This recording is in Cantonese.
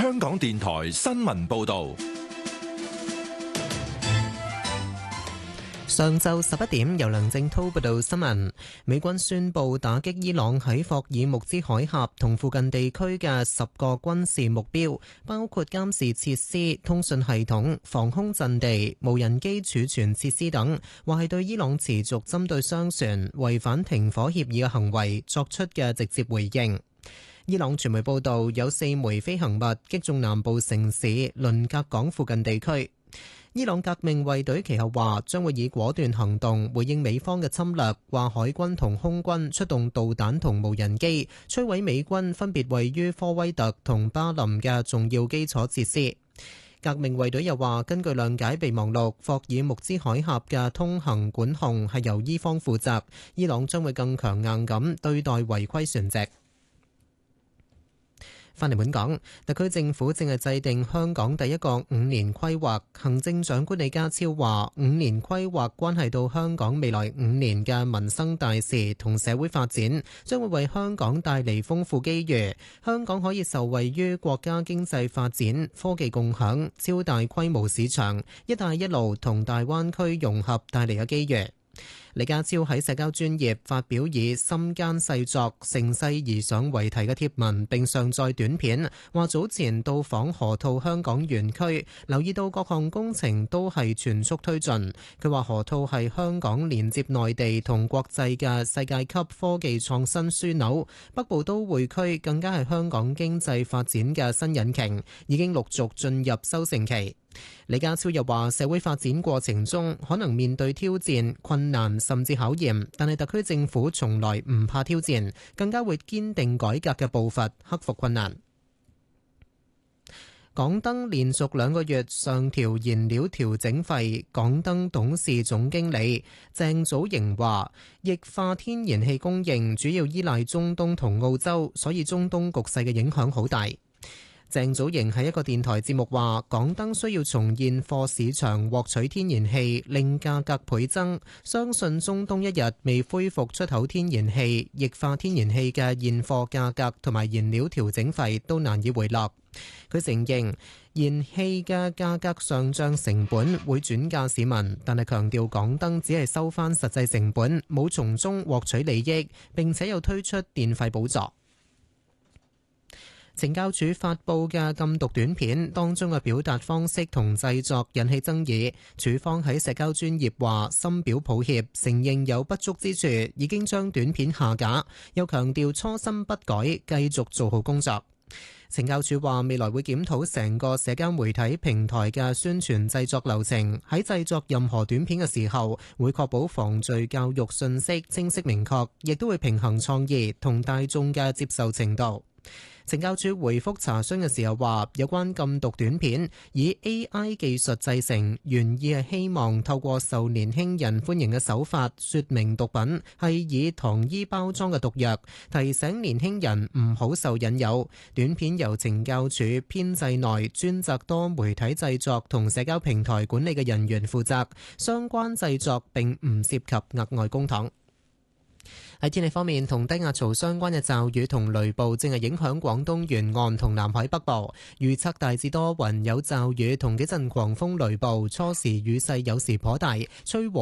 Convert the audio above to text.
香港電台新聞報道。 上晝11點，由梁正濤報道新聞。美軍宣布打擊伊朗喺霍爾木茲海峽同附近地區嘅10個軍事目標，包括監視設施、通訊系統、防空陣地、無人機儲存設施等，話係對伊朗持續針對商船、違反停火協議嘅行為作出嘅直接回應。伊朗傳媒報道，有4枚飛行物擊中南部城市倫格港附近地區。伊朗革命衛隊其後話將會以果斷行動回應美方嘅侵略，話海軍同空軍出動導彈同無人機摧毀美軍分別位於科威特同巴林嘅重要基礎設施。革命衛隊又話，根據諒解備忘錄，霍爾木茲海峽嘅通行管控係由伊方負責，伊朗將會更強硬咁對待違規船隻。返嚟本港，特區政府正係制定香港第一個5年規劃。行政長官李家超話，5年規劃關係到香港未來5年嘅民生大事同社會發展，將會為香港帶嚟豐富機遇。香港可以受惠於國家經濟發展、科技共享、超大規模市場、一帶一路同大灣區融合帶嚟嘅機遇。李家超喺社交專頁發表以心間細作、乘勢而上為題嘅貼文，並上載短片，話早前到訪河套香港園區，留意到各項工程都係全速推進。佢話河套係香港連接內地同國際嘅世界級科技創新樞紐，北部都會區更加係香港經濟發展嘅新引擎，已經陸續進入收成期。李家超又話，社會發展過程中可能面對挑戰、困難甚至考驗，但係特區政府從來唔怕挑戰，更加會堅定改革嘅步伐，克服困難。港燈連續2個月上調燃料調整費，港燈董事總經理鄭祖瑩話，液化天然氣供應主要依賴中東同澳洲，所以中東局勢嘅影響好大。鄭祖瑩喺一個電台節目話，港燈需要從現貨市場獲取天然氣，令價格倍增。相信中東一日未恢復出口天然氣，液化天然氣嘅現貨價格同埋燃料調整費都難以回落。佢承認燃氣嘅價格上漲成本會轉嫁市民，但係強調港燈只係收返實際成本，冇從中獲取利益，並且有推出電費補助。懲教署發布嘅禁毒短片當中嘅表達方式同製作引起爭議，署方喺社交專頁話深表抱歉，承認有不足之處，已經將短片下架，又強調初心不改，繼續做好工作。懲教署話未來會檢討成個社交媒體平台嘅宣傳製作流程，喺製作任何短片嘅時候，會確保防罪教育信息清晰明確，亦都會平衡創意同大眾嘅接受程度。懲教署回覆查詢嘅時候話，有關禁毒短片以 AI 技術製成，原意係希望透過受年輕人歡迎嘅手法，說明毒品係以糖衣包裝嘅毒藥，提醒年輕人唔好受引誘。短片由懲教署編制內專責多媒體製作同社交平台管理嘅人員負責，相關製作並唔涉及額外公帑。喺天氣方面，同低壓槽相關嘅驟雨同雷暴正係影響廣東沿岸同南海北部，預測大致多雲有驟雨同幾陣狂風雷暴，初時雨勢有時頗大，吹和